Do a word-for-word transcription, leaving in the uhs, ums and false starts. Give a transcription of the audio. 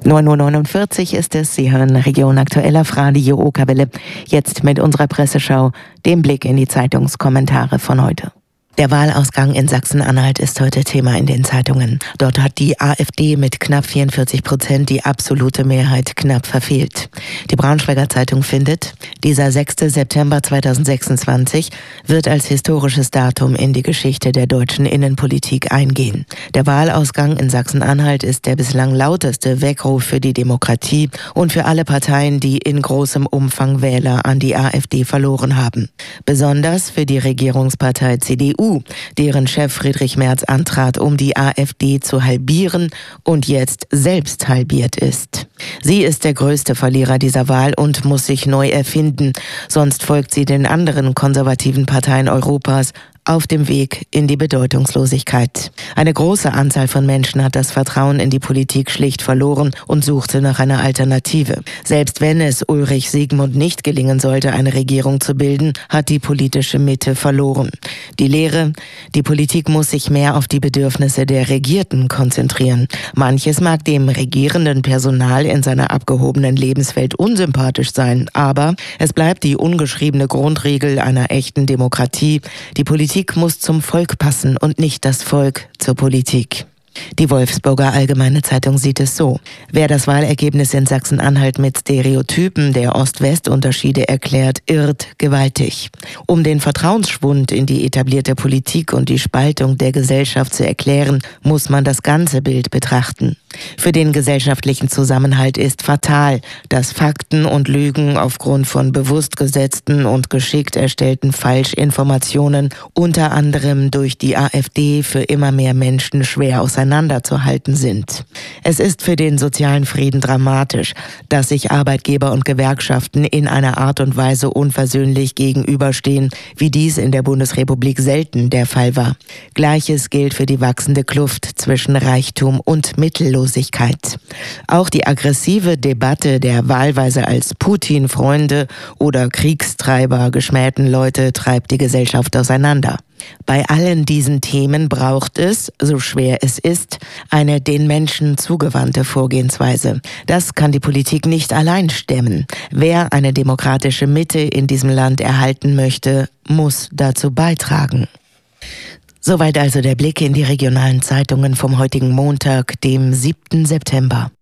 neun Uhr neunundvierzig ist es. Sie hören Region Aktuell auf Radio Okerwelle. Jetzt mit unserer Presseschau, dem Blick in die Zeitungskommentare von heute. Der Wahlausgang in Sachsen-Anhalt ist heute Thema in den Zeitungen. Dort hat die AfD mit knapp vierundvierzig Prozent die absolute Mehrheit knapp verfehlt. Die Braunschweiger Zeitung findet, dieser sechster September zweitausendsechsundzwanzig wird als historisches Datum in die Geschichte der deutschen Innenpolitik eingehen. Der Wahlausgang in Sachsen-Anhalt ist der bislang lauteste Weckruf für die Demokratie und für alle Parteien, die in großem Umfang Wähler an die AfD verloren haben. Besonders für die Regierungspartei C D U, deren Chef Friedrich Merz antrat, um die AfD zu halbieren und jetzt selbst halbiert ist. Sie ist der größte Verlierer dieser Wahl und muss sich neu erfinden, sonst folgt sie den anderen konservativen Parteien Europas auf dem Weg in die Bedeutungslosigkeit. Eine große Anzahl von Menschen hat das Vertrauen in die Politik schlicht verloren und suchte nach einer Alternative. Selbst wenn es Ulrich Siegmund nicht gelingen sollte, eine Regierung zu bilden, hat die politische Mitte verloren. Die Lehre: Die Politik muss sich mehr auf die Bedürfnisse der Regierten konzentrieren. Manches mag dem regierenden Personal in seiner abgehobenen Lebenswelt unsympathisch sein, aber es bleibt die ungeschriebene Grundregel einer echten Demokratie: Die Politik Politik muss zum Volk passen und nicht das Volk zur Politik. Die Wolfsburger Allgemeine Zeitung sieht es so: Wer das Wahlergebnis in Sachsen-Anhalt mit Stereotypen der Ost-West-Unterschiede erklärt, irrt gewaltig. Um den Vertrauensschwund in die etablierte Politik und die Spaltung der Gesellschaft zu erklären, muss man das ganze Bild betrachten. Für den gesellschaftlichen Zusammenhalt ist fatal, dass Fakten und Lügen aufgrund von bewusst gesetzten und geschickt erstellten Falschinformationen unter anderem durch die AfD für immer mehr Menschen schwer auseinanderzuhalten sind. Es ist für den sozialen Frieden dramatisch, dass sich Arbeitgeber und Gewerkschaften in einer Art und Weise unversöhnlich gegenüberstehen, wie dies in der Bundesrepublik selten der Fall war. Gleiches gilt für die wachsende Kluft zwischen Reichtum und Mittellosigkeit. Auch die aggressive Debatte der wahlweise als Putin-Freunde oder Kriegstreiber geschmähten Leute treibt die Gesellschaft auseinander. Bei allen diesen Themen braucht es, so schwer es ist, eine den Menschen zugewandte Vorgehensweise. Das kann die Politik nicht allein stemmen. Wer eine demokratische Mitte in diesem Land erhalten möchte, muss dazu beitragen. Soweit also der Blick in die regionalen Zeitungen vom heutigen Montag, dem siebten September.